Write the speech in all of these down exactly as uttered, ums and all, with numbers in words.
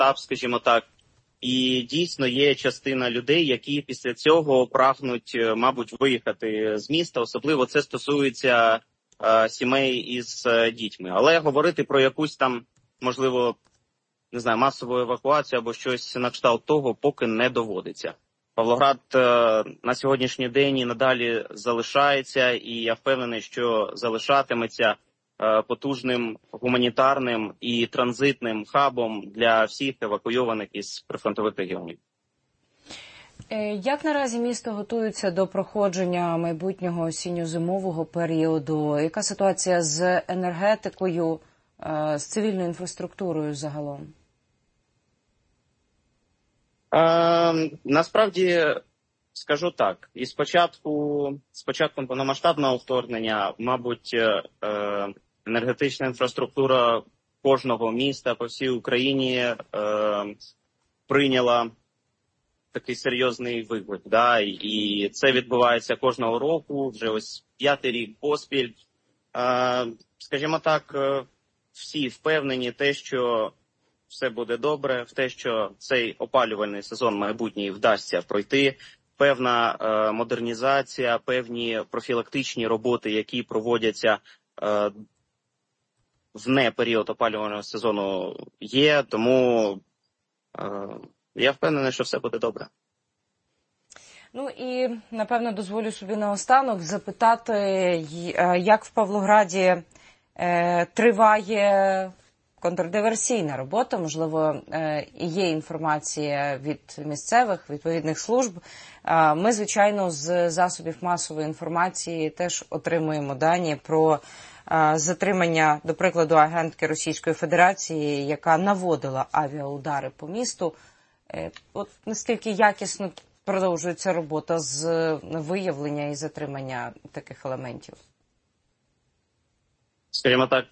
штаб, скажімо так. І дійсно є частина людей, які після цього прагнуть, мабуть, виїхати з міста. Особливо це стосується е, сімей із е, дітьми. Але говорити про якусь там, можливо, не знаю, масову евакуацію або щось на кшталт того поки не доводиться. Павлоград е, на сьогоднішній день і надалі залишається, і я впевнений, що залишатиметься е, потужним гуманітарним і транзитним хабом для всіх евакуйованих із прифронтових регіонів. Як наразі місто готується до проходження майбутнього осінньо-зимового періоду? Яка ситуація з енергетикою, е, з цивільною інфраструктурою загалом? Е, насправді, скажу так, і спочатку, з початком повномасштабного вторгнення, мабуть, е, енергетична інфраструктура кожного міста по всій Україні е, прийняла такий серйозний виклик. Да? І це відбувається кожного року, вже ось п'ятий рік поспіль. Е, скажімо так, всі впевнені те, що все буде добре, в те, що цей опалювальний сезон майбутній вдасться пройти. Певна е, модернізація, певні профілактичні роботи, які проводяться е, в не період опалювального сезону є, тому е, я впевнений, що все буде добре. Ну і, напевно, дозволю собі наостанок запитати, як в Павлограді е, триває контрдиверсійна робота, можливо, і є інформація від місцевих відповідних служб. Ми, звичайно, з засобів масової інформації теж отримуємо дані про затримання, до прикладу, агентки Російської Федерації, яка наводила авіаудари по місту. От наскільки якісно продовжується робота з виявлення і затримання таких елементів? Скажімо так,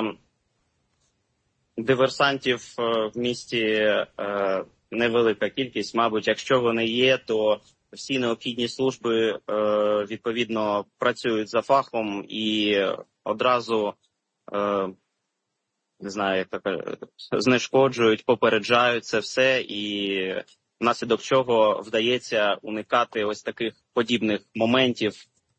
диверсантів в місті невелика кількість. Мабуть, якщо вони є, то всі необхідні служби відповідно працюють за фахом і одразу, не знаю, як так, знешкоджують, попереджають це все, і внаслідок чого вдається уникати ось таких подібних моментів.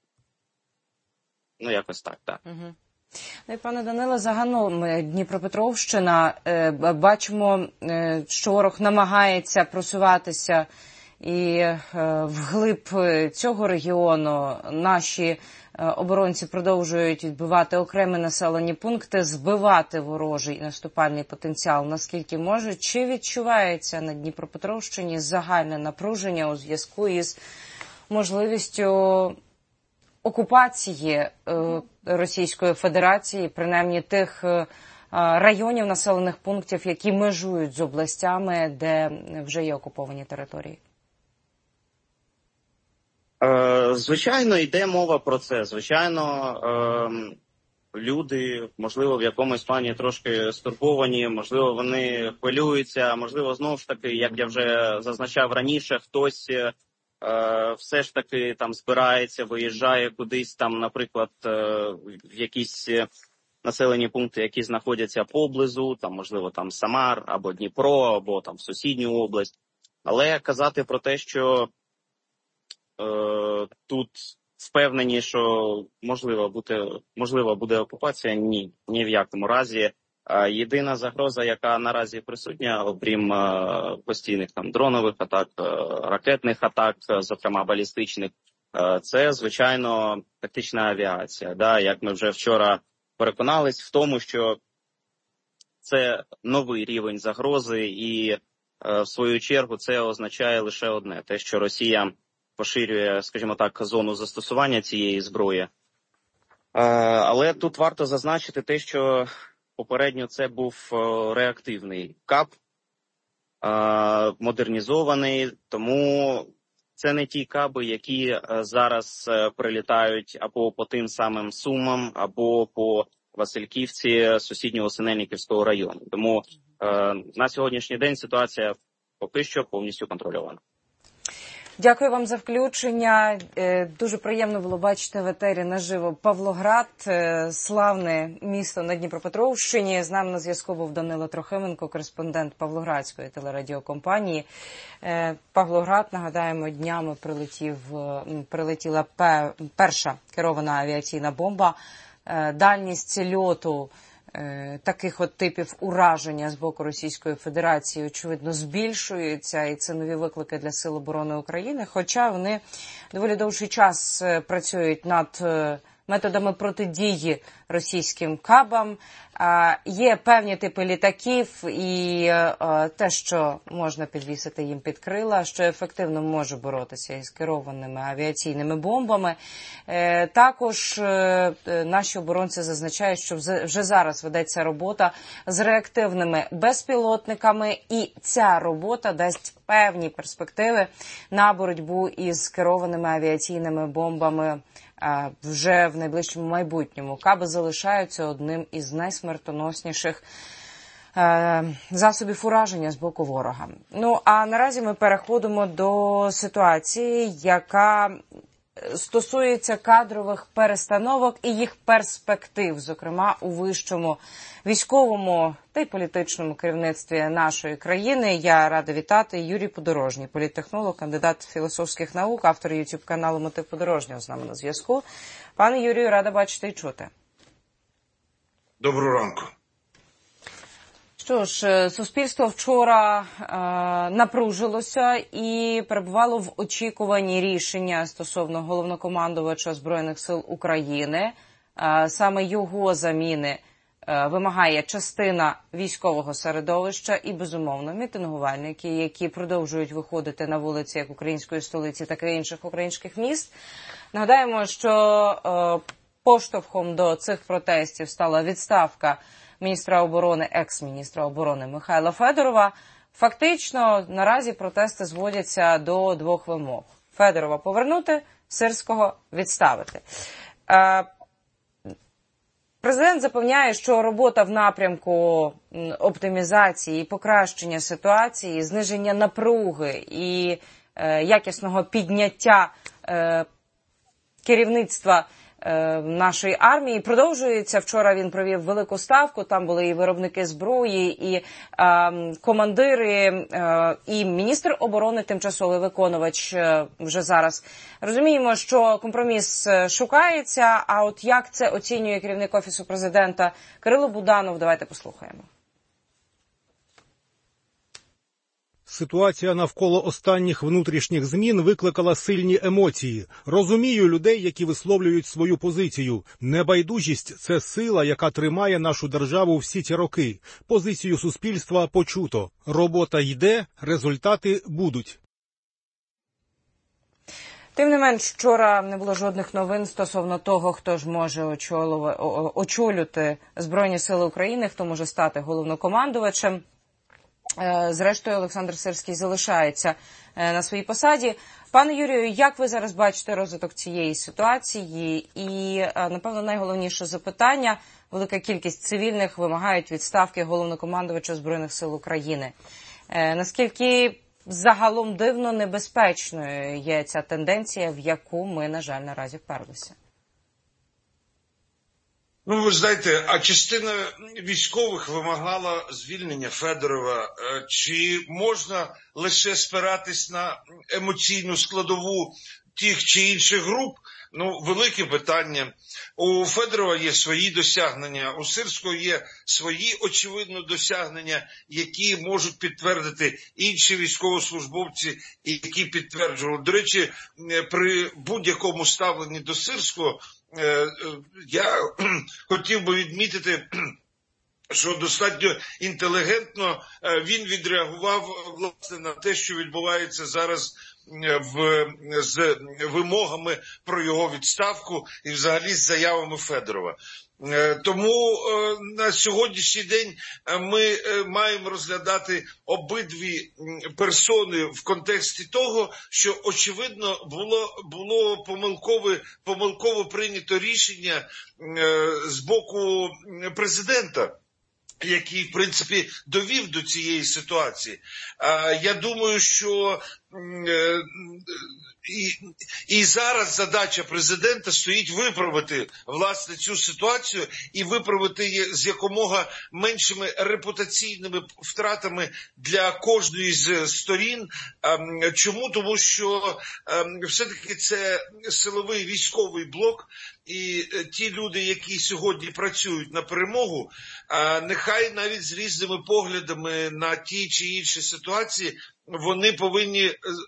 Ну, якось так, так. Угу. Ну і, пане Даниле, загалом Дніпропетровщина, бачимо, що ворог намагається просуватися і вглиб цього регіону. Наші оборонці продовжують відбивати окремі населені пункти, збивати ворожий наступальний потенціал, наскільки можуть. Чи відчувається на Дніпропетровщині загальне напруження у зв'язку із можливістю окупації е, Російської Федерації, принаймні тих е, районів, населених пунктів, які межують з областями, де вже є окуповані території? Е, звичайно, йде мова про це. Звичайно, е, люди, можливо, в якомусь плані трошки стурбовані, можливо, вони хвилюються, можливо, знову ж таки, як я вже зазначав раніше, хтось все ж таки там збирається, виїжджає кудись там, наприклад, в якісь населені пункти, які знаходяться поблизу, там, можливо, там Самар, або Дніпро, або там в сусідню область. Але казати про те, що е, тут впевнені, що можливо буде, можливо буде окупація, ні, ні в якому разі. Єдина загроза, яка наразі присутня, окрім е, постійних там дронових атак, е, ракетних атак, зокрема балістичних, е, це, звичайно, тактична авіація. Да? Як ми вже вчора переконались в тому, що це новий рівень загрози і, е, в свою чергу, це означає лише одне. Те, що Росія поширює, скажімо так, зону застосування цієї зброї. Е, але тут варто зазначити те, що попередньо це був реактивний КАП, модернізований, тому це не ті каби, які зараз прилітають або по тим самим Сумам, або по Васильківці сусіднього Синельниківського району. Тому на сьогоднішній день ситуація поки що повністю контрольована. Дякую вам за включення. Дуже приємно було бачити в етері наживо Павлоград, славне місто на Дніпропетровщині. З нами на зв'язку був Данило Трохименко, кореспондент Павлоградської телерадіокомпанії. Павлоград, нагадаємо, днями прилетів, прилетіла перша керована авіаційна бомба. Дальність льоту таких от типів ураження з боку Російської Федерації, очевидно, збільшується, і це нові виклики для Сил оборони України, хоча вони доволі довший час працюють над методами протидії російським кабам. Є певні типи літаків і те, що можна підвісити їм під крила, що ефективно може боротися із керованими авіаційними бомбами. Також наші оборонці зазначають, що вже зараз ведеться робота з реактивними безпілотниками, і ця робота дасть певні перспективи на боротьбу із керованими авіаційними бомбами вже в найближчому майбутньому. Каби залишаються одним із найсмертоносніших е, засобів ураження з боку ворога. Ну, а наразі ми переходимо до ситуації, яка стосується кадрових перестановок і їх перспектив, зокрема у вищому військовому та й політичному керівництві нашої країни. Я рада вітати Юрій Подорожній, політтехнолог, кандидат філософських наук, автор ютуб-каналу «Мотив Подорожнього» з нами на зв'язку. Пане Юрію, рада бачити і чути. Доброго ранку. Що ж, суспільство вчора е, напружилося і перебувало в очікуванні рішення стосовно головнокомандувача Збройних сил України. Е, саме його заміни е, вимагає частина військового середовища і, безумовно, мітингувальники, які продовжують виходити на вулиці як української столиці, так і інших українських міст. Нагадаємо, що е, поштовхом до цих протестів стала відставка міністра оборони, екс-міністра оборони Михайла Федорова. Фактично, наразі протести зводяться до двох вимог. Федорова повернути, Сирського відставити. Президент запевняє, що робота в напрямку оптимізації і покращення ситуації, зниження напруги і якісного підняття керівництва нашої армії продовжується. Вчора він провів велику ставку, там були і виробники зброї, і е, командири, е, і міністр оборони, тимчасовий виконувач е, вже зараз. Розуміємо, що компроміс шукається, а от як це оцінює керівник Офісу президента Кирило Буданов, давайте послухаємо. Ситуація навколо останніх внутрішніх змін викликала сильні емоції. Розумію людей, які висловлюють свою позицію. Небайдужість – це сила, яка тримає нашу державу всі ці роки. Позицію суспільства почуто. Робота йде, результати будуть. Тим не менш, вчора не було жодних новин стосовно того, хто ж може очолювати Збройні сили України, хто може стати головнокомандувачем. Зрештою, Олександр Сирський залишається на своїй посаді. Пане Юрію, як ви зараз бачите розвиток цієї ситуації? І, напевно, найголовніше запитання – велика кількість цивільних вимагають відставки головнокомандувача Збройних сил України. Наскільки загалом дивно небезпечною є ця тенденція, в яку ми, на жаль, наразі вперлися? Ну, ви знаєте, а частина військових вимагала звільнення Федорова. Чи можна лише спиратись на емоційну складову тих чи інших груп? Ну, велике питання. У Федорова є свої досягнення, у Сирського є свої, очевидно, досягнення, які можуть підтвердити інші військовослужбовці, які підтверджували. До речі, при будь-якому ставленні до Сирського я хотів би відмітити, що достатньо інтелігентно він відреагував, власне, на те, що відбувається зараз в, з вимогами про його відставку і взагалі з заявами Федорова. Тому на сьогоднішній день ми маємо розглядати обидві персони в контексті того, що, очевидно, було, було помилкове, помилково прийнято рішення з боку президента, який, в принципі, довів до цієї ситуації. Я думаю, що І, і зараз задача президента стоїть виправити, власне, цю ситуацію і виправити її з якомога меншими репутаційними втратами для кожної з сторін. Чому? Тому що все-таки це силовий військовий блок, і ті люди, які сьогодні працюють на перемогу, нехай навіть з різними поглядами на ті чи інші ситуації, вони повинні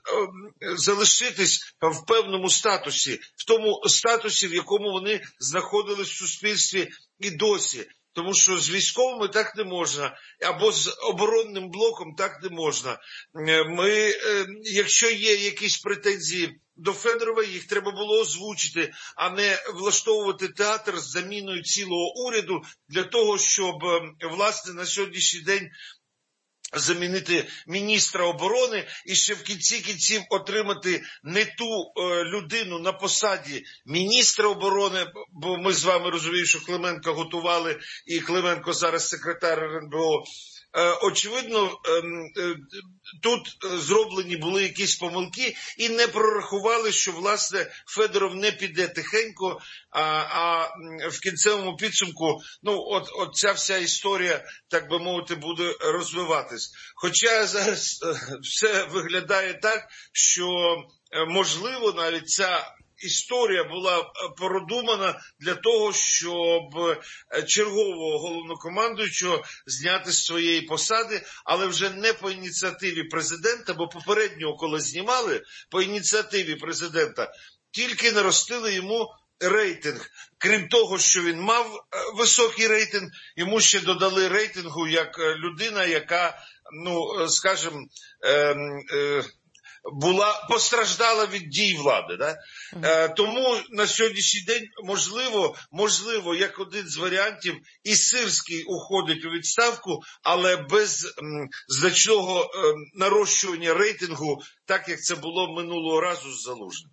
залишитись в певному статусі, в тому статусі, в якому вони знаходились в суспільстві і досі. Тому що з військовими так не можна, або з оборонним блоком так не можна. Ми, якщо є якісь претензії до Федорова, їх треба було озвучити, а не влаштовувати театр з заміною цілого уряду для того, щоб, власне, на сьогоднішній день замінити міністра оборони і ще в кінці кінців отримати не ту е, людину на посаді міністра оборони, бо ми з вами розуміємо, що Клименка готували, і Клименко зараз секретар ер ен бе о. Е, очевидно, е, е, тут зроблені були якісь помилки і не прорахували, що, власне, Федоров не піде тихенько, а, а в кінцевому підсумку, ну, от, от ця вся історія, так би мовити, буде розвиватись. Хоча зараз е, все виглядає так, що, е, можливо, навіть ця історія була продумана для того, щоб чергового головнокомандуючого зняти з своєї посади, але вже не по ініціативі президента, бо попереднього, коли знімали, по ініціативі президента, тільки наростили йому рейтинг. Крім того, що він мав високий рейтинг, йому ще додали рейтингу як людина, яка, ну, скажімо, е, е, була, постраждала від дій влади. Да? Е, тому на сьогоднішній день, можливо, можливо, як один з варіантів, і Сирський уходить у відставку, але без м, значного м, нарощування рейтингу, так як це було минулого разу з Залужним.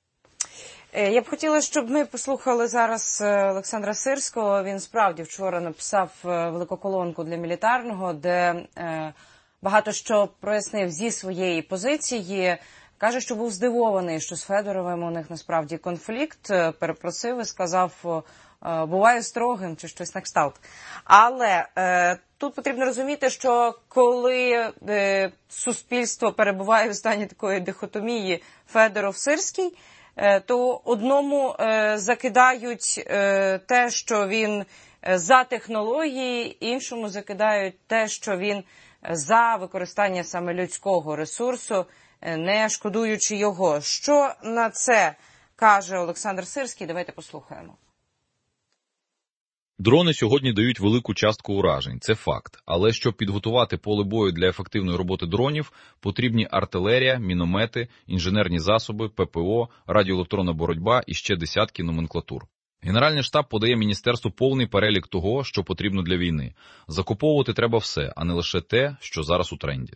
Я б хотіла, щоб ми послухали зараз Олександра Сирського. Він справді вчора написав велику колонку для Мілітарного, де е, багато що прояснив зі своєї позиції. Каже, що був здивований, що з Федоровим у них насправді конфлікт. Перепросив і сказав, буваю строгим чи щось на кшталт. Але е, тут потрібно розуміти, що коли е, суспільство перебуває в стані такої дихотомії Федоров-Сирський, е, то одному е, закидають е, те, що він за технології, іншому закидають те, що він за використання саме людського ресурсу, не шкодуючи його. Що на це каже Олександр Сирський? Давайте послухаємо. Дрони сьогодні дають велику частку уражень, це факт. Але щоб підготувати поле бою для ефективної роботи дронів, потрібні артилерія, міномети, інженерні засоби, пе пе о, радіоелектронна боротьба і ще десятки номенклатур. Генеральний штаб подає міністерству повний перелік того, що потрібно для війни. Закуповувати треба все, а не лише те, що зараз у тренді.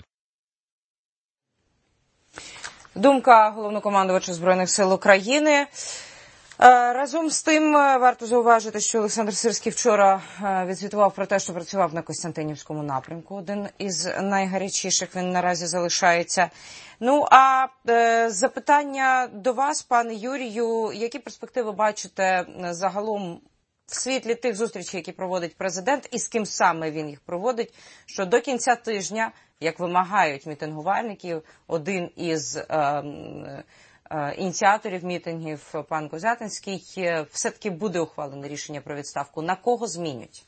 Думка головнокомандувача Збройних сил України. Разом з тим, варто зауважити, що Олександр Сирський вчора відзвітував про те, що працював на Костянтинівському напрямку. Один із найгарячіших він наразі залишається. Ну, а е, запитання до вас, пане Юрію, які перспективи бачите загалом в світлі тих зустрічей, які проводить президент, і з ким саме він їх проводить, що до кінця тижня, як вимагають мітингувальників, один із е, е, ініціаторів мітингів, пан Козятинський, все-таки буде ухвалене рішення про відставку. На кого змінять?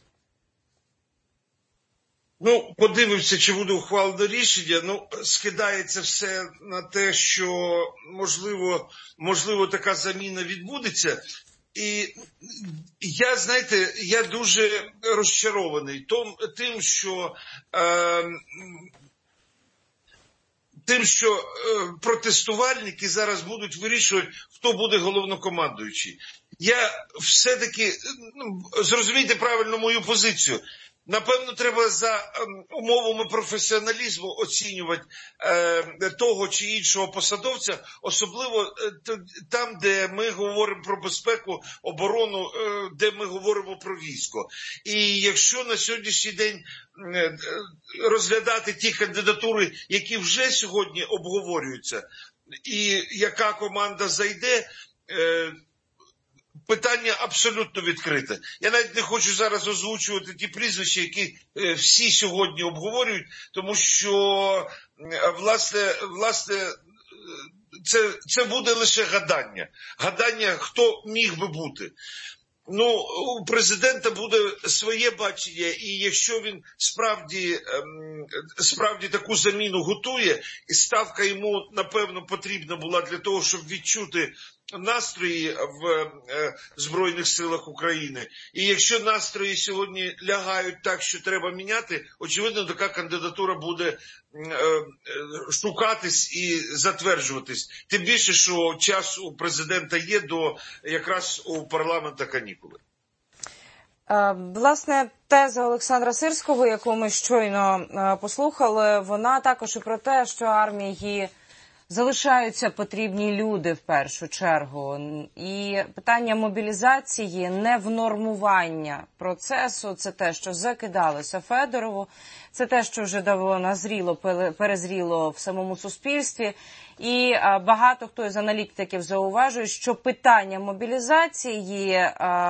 Ну, подивимося, чи буде ухвалено рішення. Ну, скидається все на те, що, можливо, можливо, така заміна відбудеться. І я, знаєте, я дуже розчарований том, тим, що, е, тим, що е, протестувальники зараз будуть вирішувати, хто буде головнокомандуючий. Я все-таки, ну, зрозумійте правильно мою позицію. Напевно, треба за умовами професіоналізму оцінювати е, того чи іншого посадовця, особливо е, там, де ми говоримо про безпеку, оборону, е, де ми говоримо про військо. І якщо на сьогоднішній день е, розглядати ті кандидатури, які вже сьогодні обговорюються, і яка команда зайде, е, питання абсолютно відкрите. Я навіть не хочу зараз озвучувати ті прізвища, які всі сьогодні обговорюють, тому що, власне, власне це, це буде лише гадання. Гадання, хто міг би бути. Ну, у президента буде своє бачення, і якщо він справді, справді таку заміну готує, і ставка йому, напевно, потрібна була для того, щоб відчути настрої в Збройних силах України. І якщо настрої сьогодні лягають так, що треба міняти, очевидно, така кандидатура буде шукатись і затверджуватись. Тим більше, що час у президента є до якраз у парламента канікули. Власне, теза Олександра Сирського, яку ми щойно послухали, вона також і про те, що армії залишаються потрібні люди в першу чергу. І питання мобілізації, не внормування процесу, це те, що закидалося Федорову, це те, що вже давно назріло, перезріло в самому суспільстві. І багато хто із аналітиків зауважує, що питання мобілізації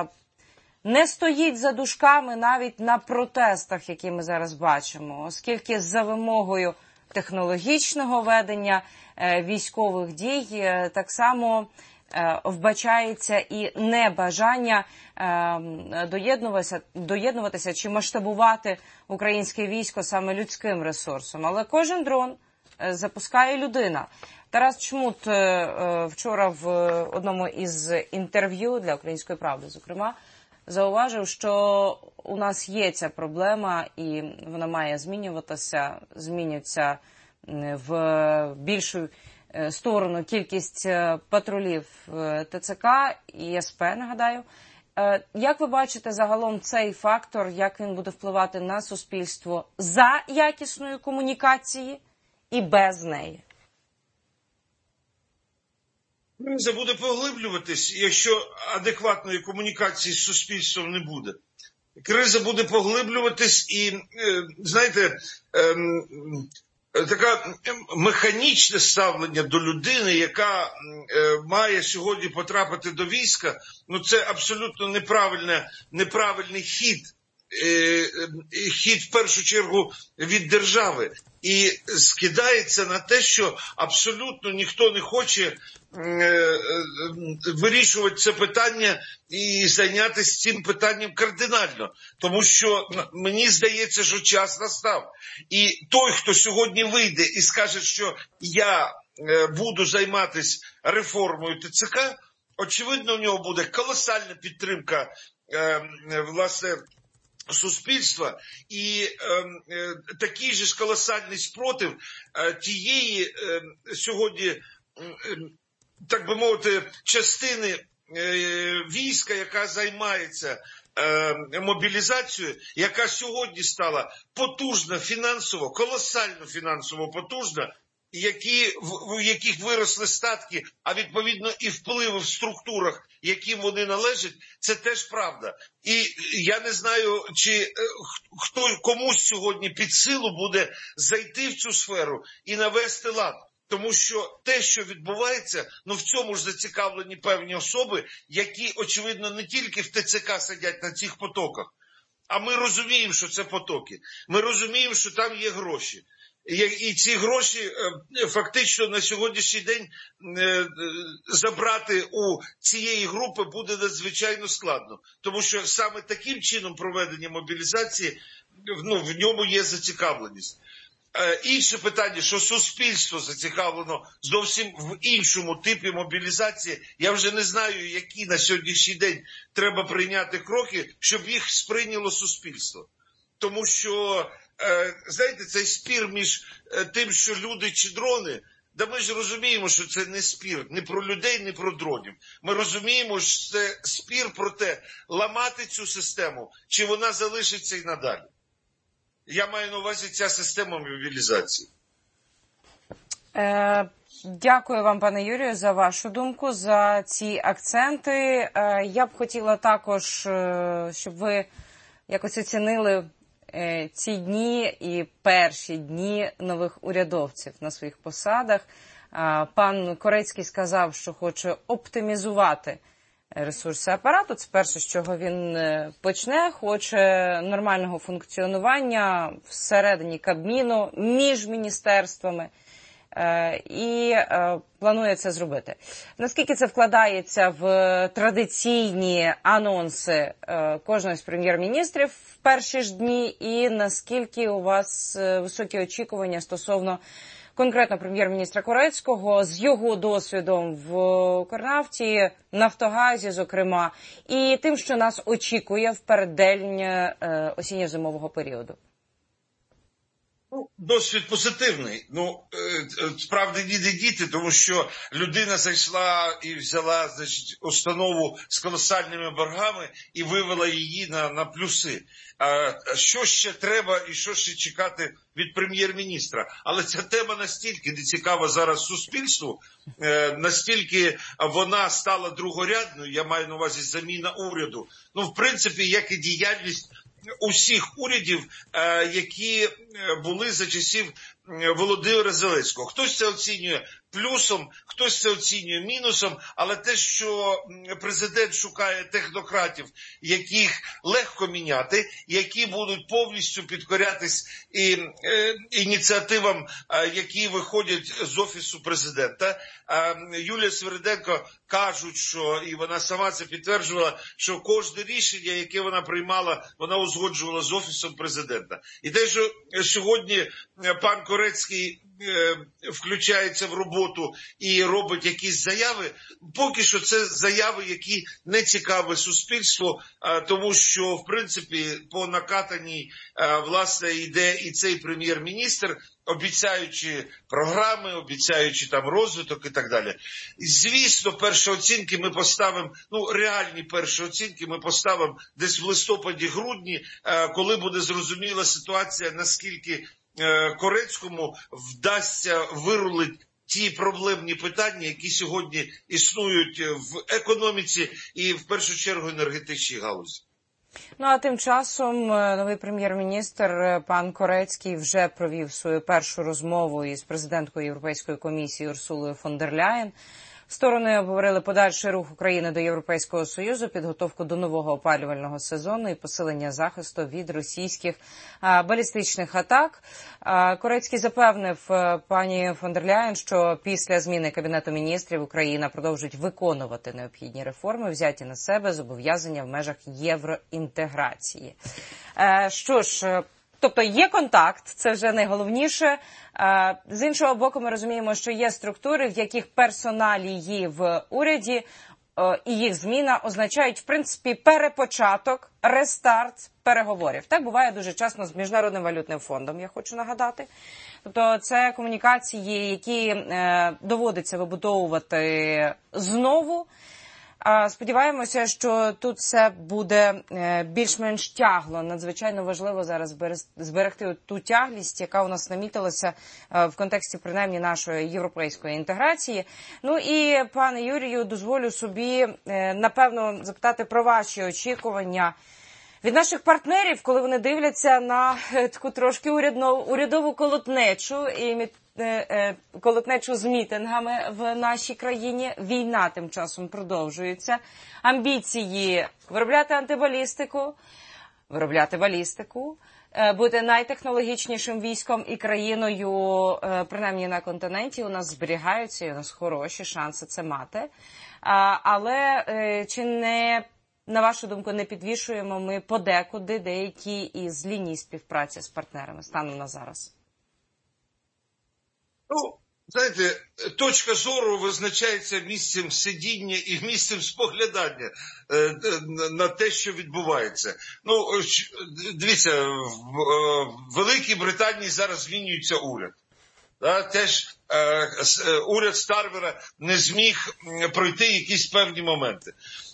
не стоїть за дужками навіть на протестах, які ми зараз бачимо, оскільки за вимогою технологічного ведення військових дій так само вбачається і небажання доєднуватися, доєднуватися чи масштабувати українське військо саме людським ресурсом. Але кожен дрон запускає людина. Тарас Чмут вчора в одному із інтерв'ю для «Української правди», зокрема, зауважив, що у нас є ця проблема і вона має змінюватися, змінюється в більшу сторону кількість патрулів ТЦК і СП, нагадаю. Як ви бачите загалом цей фактор, як він буде впливати на суспільство за якісною комунікації і без неї? Криза буде поглиблюватись, якщо адекватної комунікації з суспільством не буде. Криза буде поглиблюватись і, знаєте, таке механічне ставлення до людини, яка має сьогодні потрапити до війська, ну це абсолютно неправильне, неправильний хід. Хід, в першу чергу, від держави. І скидається на те, що абсолютно ніхто не хоче вирішувати це питання і зайнятися цим питанням кардинально. Тому що мені здається, що час настав. І той, хто сьогодні вийде і скаже, що я буду займатися реформою ТЦК, очевидно, у нього буде колосальна підтримка, власне, суспільства і е, е, такий же ж колосальний спротив е, тієї е, сьогодні, е, так би мовити, частини е, війська, яка займається е, мобілізацією, яка сьогодні стала потужна фінансово, колосально фінансово потужна, які, в, в яких виросли статки, а відповідно і впливи в структурах, яким вони належать, це теж правда. І я не знаю, чи хто комусь сьогодні під силу буде зайти в цю сферу і навести лад. Тому що те, що відбувається, ну в цьому ж зацікавлені певні особи, які, очевидно, не тільки в ТЦК сидять на цих потоках, а ми розуміємо, що це потоки. Ми розуміємо, що там є гроші. І ці гроші фактично на сьогоднішній день забрати у цієї групи буде надзвичайно складно. Тому що саме таким чином проведення мобілізації, ну, в ньому є зацікавленість. Інше питання, що суспільство зацікавлено зовсім в іншому типі мобілізації. Я вже не знаю, які на сьогоднішній день треба прийняти кроки, щоб їх сприйняло суспільство. Тому що, знаєте, цей спір між тим, що люди чи дрони, да ми ж розуміємо, що це не спір не про людей, не про дронів. Ми розуміємо, що це спір про те, ламати цю систему, чи вона залишиться і надалі. Я маю на увазі ця система мобілізації. Е, дякую вам, пане Юрію, за вашу думку, за ці акценти. Е, я б хотіла також, е, щоб ви якось оцінили е, ці дні і перші дні нових урядовців на своїх посадах. Е, пан Корецький сказав, що хоче оптимізувати ресурси апарату. Це перше, з чого він почне. Хоче нормального функціонування всередині Кабміну, між міністерствами. І планує це зробити. Наскільки це вкладається в традиційні анонси кожного з прем'єр-міністрів в перші ж дні, і наскільки у вас високі очікування стосовно конкретно прем'єр-міністра Корецького з його досвідом в Укрнафті, Нафтогазі, зокрема, і тим, що нас очікує в переддень осінньо-зимового періоду? Ну, досвід позитивний. Ну, справді ніде діти, тому що людина зайшла і взяла, значить, установу з колосальними боргами і вивела її на, на плюси. А що ще треба і що ще чекати від прем'єр-міністра? Але ця тема настільки не цікава зараз суспільству, настільки вона стала другорядною, я маю на увазі заміна уряду. Ну, в принципі, як і діяльність усіх урядів, які були за часів Володимира Зеленського. Хтось це оцінює плюсом, хтось це оцінює мінусом, але те, що президент шукає технократів, яких легко міняти, які будуть повністю підкорятись і, е, ініціативам, е, які виходять з Офісу президента. Е, Юлія Свириденко кажуть, що, і вона сама це підтверджувала, що кожне рішення, яке вона приймала, вона узгоджувала з Офісом президента. І те, що сьогодні пан Корецький включається в роботу і робить якісь заяви, поки що це заяви, які не цікаві суспільству, тому що, в принципі, по накатаній, власне, йде і цей прем'єр-міністр, обіцяючи програми, обіцяючи там розвиток і так далі. Звісно, перші оцінки ми поставимо, ну, реальні перші оцінки ми поставимо десь в листопаді-грудні, коли буде зрозуміла ситуація, наскільки Корецькому вдасться вирулити ті проблемні питання, які сьогодні існують в економіці і, в першу чергу, енергетичній галузі. Ну, а тим часом новий прем'єр-міністр пан Корецький вже провів свою першу розмову із президенткою Європейської комісії Урсулою фон дер Ляєн. Сторони обговорили подальший рух України до Європейського Союзу, підготовку до нового опалювального сезону і посилення захисту від російських а, балістичних атак. А, Корецький запевнив а, пані фон дер Ляєн, що після зміни Кабінету міністрів Україна продовжить виконувати необхідні реформи, взяті на себе зобов'язання в межах євроінтеграції. А, що ж, тобто є контакт, це вже найголовніше. З іншого боку, ми розуміємо, що є структури, в яких персоналії в уряді і їх зміна означають, в принципі, перепочаток, рестарт переговорів. Так буває дуже часто з Міжнародним валютним фондом, я хочу нагадати. Тобто це комунікації, які доводиться вибудовувати знову. Сподіваємося, що тут все буде більш-менш тягло. Надзвичайно важливо зараз зберегти ту тяглість, яка у нас намітилася в контексті, принаймні, нашої європейської інтеграції. Ну і, пане Юрію, дозволю собі, напевно, запитати про ваші очікування від наших партнерів, коли вони дивляться на таку трошки урядову колотнечу і колотнечу з мітингами в нашій країні. Війна тим часом продовжується. Амбіції виробляти антибалістику, виробляти балістику, бути найтехнологічнішим військом і країною, принаймні на континенті, у нас зберігаються, і у нас хороші шанси це мати. Але чи не, на вашу думку, не підвішуємо ми подекуди деякі із ліній співпраці з партнерами станом на зараз? Ну, знаєте, точка зору визначається місцем сидіння і місцем споглядання е, на те, що відбувається. Ну, дивіться, в Великій Британії зараз змінюється уряд. Да, теж е, уряд Стармера не зміг пройти якісь певні моменти.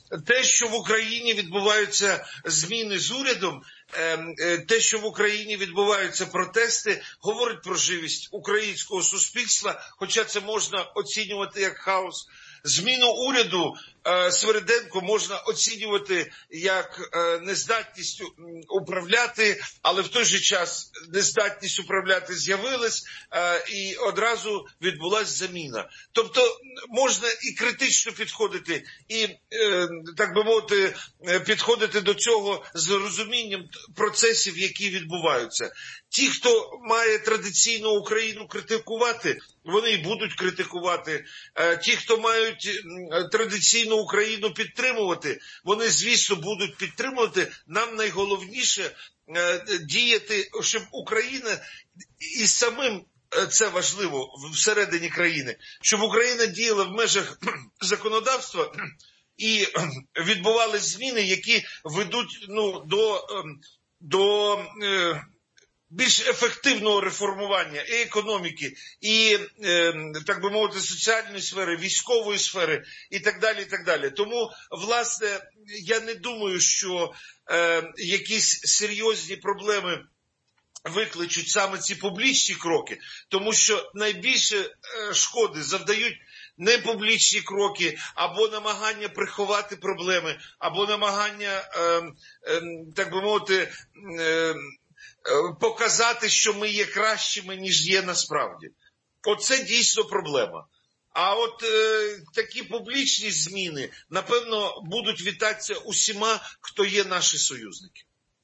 те, що в Україні відбуваються зміни з урядом, те, що в Україні відбуваються протести, говорить про живість українського суспільства, хоча це можна оцінювати як хаос. Зміну уряду Свириденко можна оцінювати як нездатність управляти, але в той же час нездатність управляти з'явилась і одразу відбулася заміна. Тобто можна і критично підходити, і, так би мовити, підходити до цього з розумінням процесів, які відбуваються. Ті, хто має традиційну Україну критикувати, вони і будуть критикувати. Ті, хто мають традиційну Україну підтримувати, вони, звісно, будуть підтримувати. Нам найголовніше діяти, щоб Україна і самим, це важливо, всередині країни, щоб Україна діяла в межах законодавства і відбувалися зміни, які ведуть ну, до, до більш ефективного реформування і економіки, і, так би мовити, соціальної сфери, військової сфери і так далі, і так далі. Тому, власне, я не думаю, що е, якісь серйозні проблеми викличуть саме ці публічні кроки, тому що найбільше шкоди завдають не публічні кроки, або намагання приховати проблеми, або намагання, е, е, так би мовити, е, показати, що ми є кращими, ніж є насправді. Оце дійсно проблема. А от е, такі публічні зміни, напевно, будуть вітатися усіма, хто є наші союзники.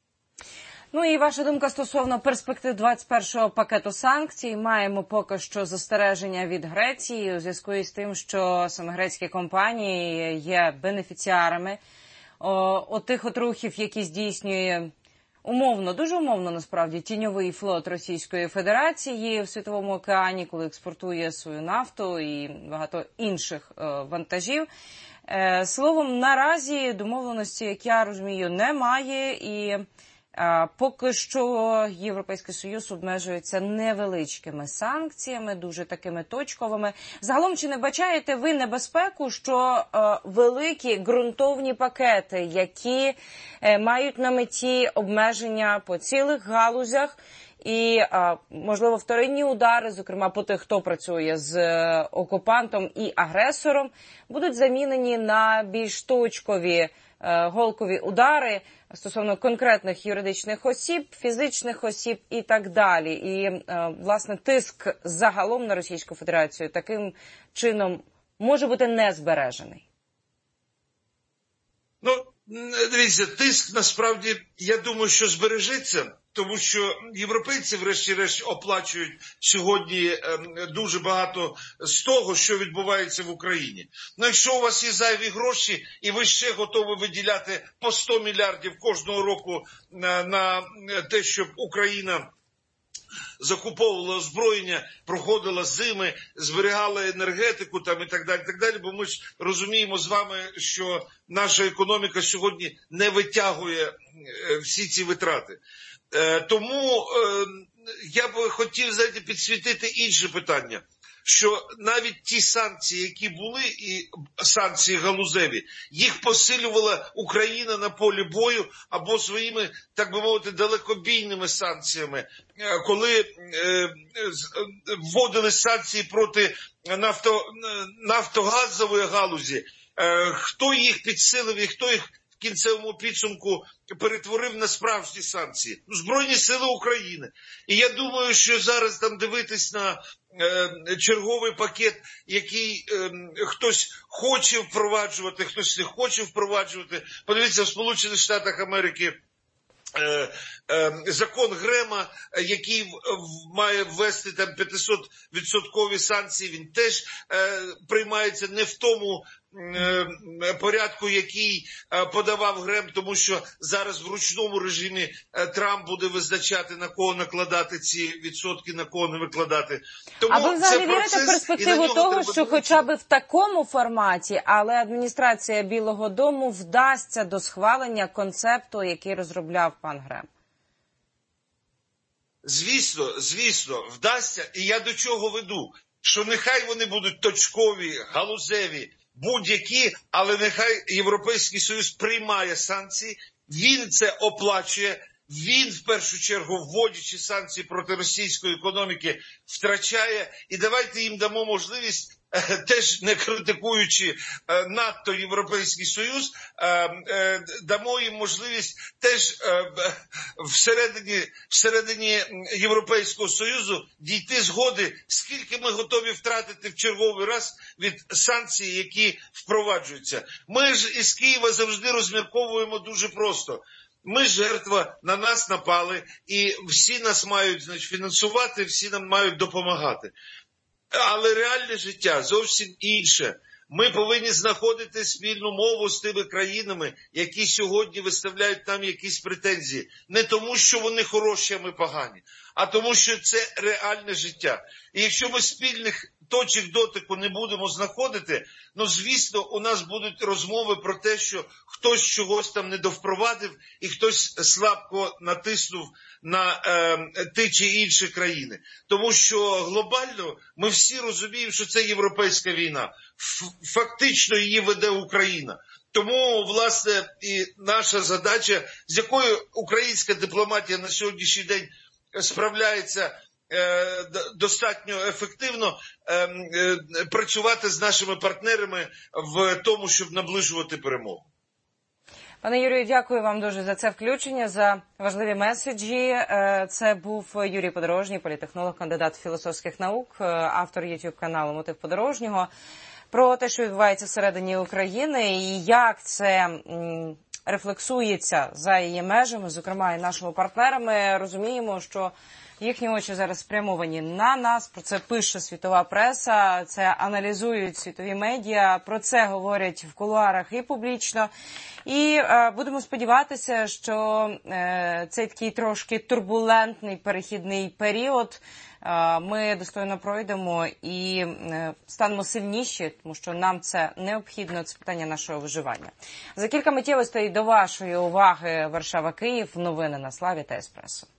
Ну і ваша думка стосовно перспектив двадцять першого пакету санкцій. Маємо поки що застереження від Греції у зв'язку із тим, що саме грецькі компанії є бенефіціарами отих от рухів, які здійснює умовно, дуже умовно насправді, тіньовий флот Російської Федерації в Світовому океані, коли експортує свою нафту і багато інших е, вантажів. Е, словом, наразі домовленості, як я розумію, немає і е, поки що Європейський Союз обмежується невеличкими санкціями, дуже такими точковими. Загалом, чи не бачаєте ви небезпеку, що е, великі ґрунтовні пакети, які е, мають на меті обмеження по цілих галузях і, е, можливо, вторинні удари, зокрема по тих, хто працює з е, окупантом і агресором, будуть замінені на більш точкові е, голкові удари стосовно конкретних юридичних осіб, фізичних осіб і так далі. І, власне, тиск загалом на Російську Федерацію таким чином може бути не збережений? Ну, дивіться, тиск насправді, я думаю, що збережеться, тому що європейці, врешті-решт, оплачують сьогодні дуже багато з того, що відбувається в Україні. Ну, якщо у вас є зайві гроші, і ви ще готові виділяти по сто мільярдів кожного року на, на те, щоб Україна закуповувала озброєння, проходила зими, зберігала енергетику там і так далі, так далі, бо ми ж розуміємо з вами, що наша економіка сьогодні не витягує всі ці витрати. Тому я б хотів, знаєте, підсвітити інше питання, що навіть ті санкції, які були, і санкції галузеві, їх посилювала Україна на полі бою або своїми, так би мовити, далекобійними санкціями. Коли вводили санкції проти нафто, нафтогазової галузі, хто їх підсилив і хто їх в кінцевому підсумку перетворив на справжні санкції? Ну, Збройні сили України. І я думаю, що зараз там дивитись на е, черговий пакет, який е, хтось хоче впроваджувати, хтось не хоче впроваджувати. Подивіться, в Сполучених Штатах Америки Е, е, закон Грема, який в, в, має ввести там п'ятсот відсоткові санкції, він теж е, приймається не в тому е, порядку, який е, подавав Грем, тому що зараз в ручному режимі е, Трамп буде визначати, на кого накладати ці відсотки, на кого не викладати. Тому а ви взагалі вірите в перспективу того, що треба... хоча б в такому форматі, але адміністрація Білого Дому вдасться до схвалення концепту, який розробляв пан Грем? Звісно, звісно, вдасться. І я до чого веду? Що нехай вони будуть точкові, галузеві, будь-які, але нехай Європейський Союз приймає санкції, він це оплачує, він в першу чергу, вводячи санкції проти російської економіки, втрачає, і давайте їм дамо можливість, теж не критикуючи надто Європейський Союз, дамо їм можливість теж всередині, всередині Європейського Союзу дійти згоди, скільки ми готові втратити в черговий раз від санкцій, які впроваджуються. Ми ж із Києва завжди розмірковуємо дуже просто. Ми жертва, на нас напали, і всі нас мають, значить, фінансувати, всі нам мають допомагати. Але реальне життя зовсім інше. Ми повинні знаходити спільну мову з тими країнами, які сьогодні виставляють нам якісь претензії. Не тому, що вони хороші, а ми погані, а тому, що це реальне життя. І якщо ми спільних точок дотику не будемо знаходити, ну, звісно, у нас будуть розмови про те, що хтось чогось там не довпровадив і хтось слабко натиснув на е, ті чи інші країни. Тому що глобально ми всі розуміємо, що це європейська війна. Фактично її веде Україна. Тому, власне, і наша задача, з якою українська дипломатія на сьогоднішній день справляється достатньо ефективно, працювати з нашими партнерами в тому, щоб наближувати перемогу. Пане Юрію, дякую вам дуже за це включення, за важливі меседжі. Це був Юрій Подорожній, політехнолог, кандидат філософських наук, автор ютуб-каналу «Мотив Подорожнього». Про те, що відбувається всередині України і як це рефлексується за її межами, зокрема і нашими партнерами, розуміємо, що їхні очі зараз спрямовані на нас, про це пише світова преса, це аналізують світові медіа, про це говорять в кулуарах і публічно. І е, будемо сподіватися, що е, цей такий трошки турбулентний перехідний період е, ми достойно пройдемо і е, станемо сильніші, тому що нам це необхідно, це питання нашого виживання. За кілька миттєвостей до вашої уваги Варшава-Київ, новини на Славі та Еспресо.